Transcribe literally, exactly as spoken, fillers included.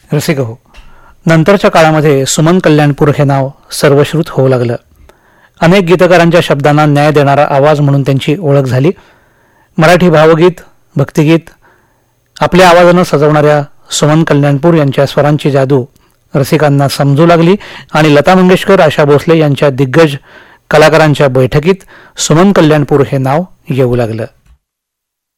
रसिक हो, नंतरच्या काळामध्ये सुमन कल्याणपूर हे नाव सर्वश्रुत होऊ लागलं. अनेक गीतकारांच्या शब्दांना न्याय देणारा आवाज म्हणून त्यांची ओळख झाली. मराठी भावगीत, भक्तिगीत आपल्या आवाजानं सजवणाऱ्या सुमन कल्याणपूर यांच्या स्वरांची जादू रसिकांना समजू लागली आणि लता मंगेशकर, आशा भोसले यांच्या दिग्गज कलाकारांच्या बैठकीत सुमन कल्याणपूर हे नाव येऊ लागलं.